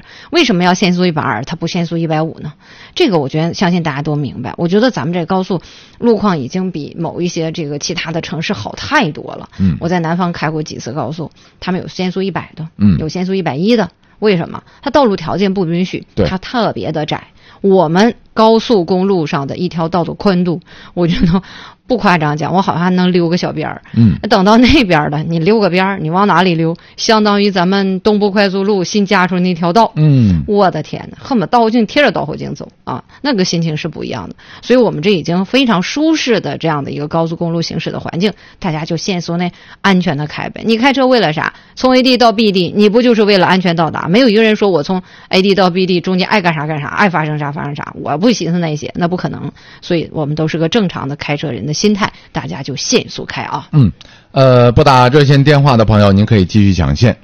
为什么要限速120，它不限速150呢？这个我觉得相信大家都明白。我觉得咱们这高速路况已经比某一些这个其他的城市好太多了。我在南方开过几次高速，他们有限速100的，有限速110的。为什么？它道路条件不允许，它特别的窄。我们高速公路上的一条道的宽度，我觉得不夸张讲，我好像还能溜个小边儿。等到那边的，你溜个边儿，你往哪里溜？相当于咱们东部快速路新加出那条道。我的天哪，恨不得倒后镜贴着倒后镜走啊，那个心情是不一样的。所以我们这已经非常舒适的这样的一个高速公路行驶的环境，大家就限速内安全的开呗。你开车为了啥？从 A 地到 B 地，你不就是为了安全到达？没有一个人说我从 A 地到 B 地中间爱干啥干啥，爱发生啥发生啥，我不寻思那些，那不可能。所以我们都是个正常的开车人的心态，大家就限速开啊。 拨打热线电话的朋友，您可以继续抢线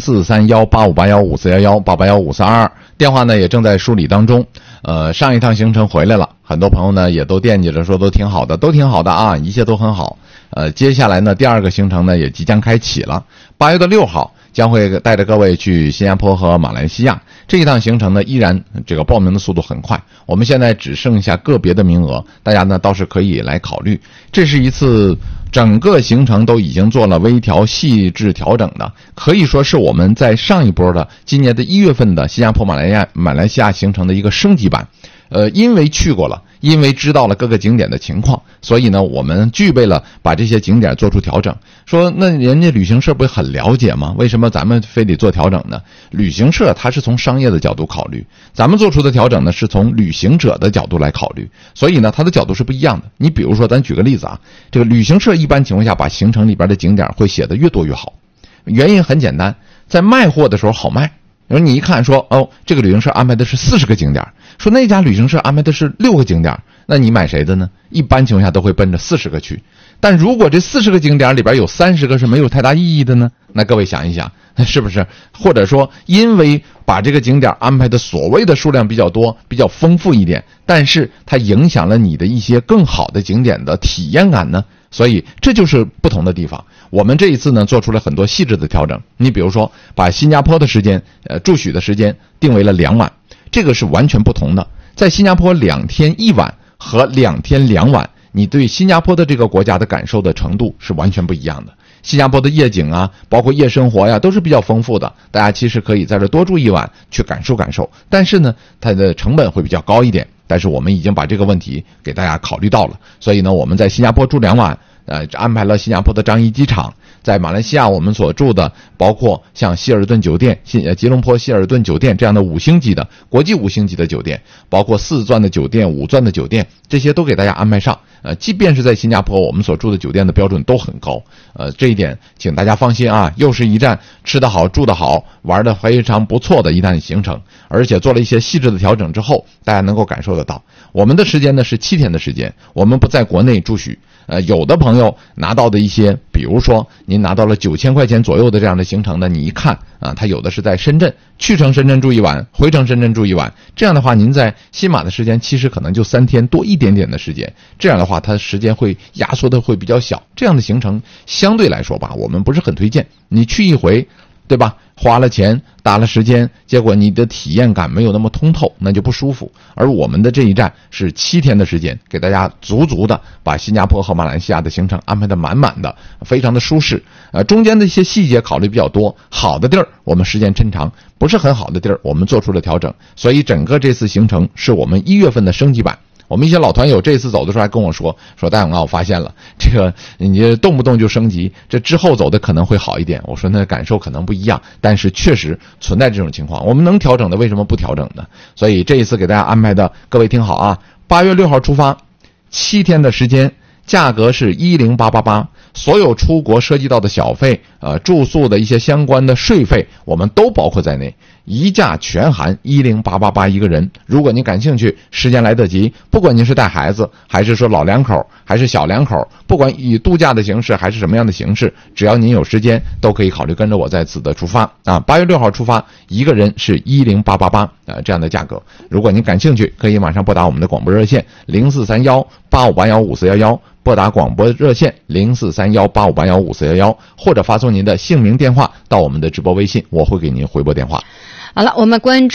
04318581541188154222，电话呢也正在梳理当中。上一趟行程回来了，很多朋友呢也都惦记着说都挺好的啊，一切都很好。接下来呢第二个行程呢也即将开启了，8月6号将会带着各位去新加坡和马来西亚。这一趟行程呢依然这个报名的速度很快，我们现在只剩下个别的名额，大家呢倒是可以来考虑。这是一次整个行程都已经做了微调细致调整的，可以说是我们在上一波的今年的1月份的新加坡马来西亚行程的一个升级版。因为去过了，因为知道了各个景点的情况，所以呢我们具备了把这些景点做出调整。说那人家旅行社不是很了解吗？为什么咱们非得做调整呢？旅行社它是从商业的角度考虑，咱们做出的调整呢是从旅行者的角度来考虑，所以呢它的角度是不一样的。你比如说咱举个例子啊，这个旅行社一般情况下把行程里边的景点会写得越多越好，原因很简单，在卖货的时候好卖。然后你一看说这个旅行社安排的是40个景点，说那家旅行社安排的是6个景点，那你买谁的呢？一般情况下都会奔着40个去。但如果这40个景点里边有30个是没有太大意义的呢？那各位想一想，是不是？或者说因为把这个景点安排的所谓的数量比较多，比较丰富一点，但是它影响了你的一些更好的景点的体验感呢？所以这就是不同的地方。我们这一次呢做出了很多细致的调整。你比如说把新加坡的时间住宿的时间定为了2晚，这个是完全不同的。在新加坡2天1晚和2天2晚，你对新加坡的这个国家的感受的程度是完全不一样的。新加坡的夜景啊，包括夜生活呀，都是比较丰富的，大家其实可以在这多住1晚去感受感受。但是呢它的成本会比较高一点，但是我们已经把这个问题给大家考虑到了，所以呢我们在新加坡住2晚，安排了新加坡的樟宜机场。在马来西亚我们所住的包括像希尔顿酒店、吉隆坡希尔顿酒店这样的5星级的国际5星级的酒店，包括4钻的酒店、5钻的酒店，这些都给大家安排上。即便是在新加坡我们所住的酒店的标准都很高，这一点请大家放心啊，又是一站吃得好住得好玩得非常不错的一站行程，而且做了一些细致的调整之后，大家能够感受得到。我们的时间呢是7天的时间，我们不在国内住宿。有的朋友拿到的一些，比如说您拿到了9000块钱左右的这样的行程呢，你一看啊，它有的是在深圳，去程深圳住1晚，回程深圳住1晚，这样的话您在新马的时间其实可能就3天多一点点的时间，这样的话它时间会压缩的会比较小，这样的行程相对来说吧，我们不是很推荐。你去一回，对吧？花了钱搭了时间，结果你的体验感没有那么通透，那就不舒服。而我们的这一站是7天的时间，给大家足足的把新加坡和马来西亚的行程安排的满满的，非常的舒适。中间的一些细节考虑比较多，好的地儿我们时间抻长，不是很好的地儿我们做出了调整。所以整个这次行程是我们1月份的升级版。我们一些老团友这次走的时候还跟我说大勇啊，我发现了这个你动不动就升级，这之后走的可能会好一点。我说那感受可能不一样，但是确实存在这种情况，我们能调整的为什么不调整呢？所以这一次给大家安排的，各位听好啊，8月6号出发，7天的时间，价格是10888，所有出国涉及到的小费住宿的一些相关的税费我们都包括在内，一价全含10888一个人。如果您感兴趣，时间来得及，不管您是带孩子还是说老两口还是小两口，不管以度假的形式还是什么样的形式，只要您有时间都可以考虑跟着我在此的出发啊。8月6号出发，一个人是10888这样的价格。如果您感兴趣，可以马上拨打我们的广播热线043185815411，拨打广播热线043185815411，或者发送您的姓名电话到我们的直播微信，我会给您回拨电话。 好了，我们关注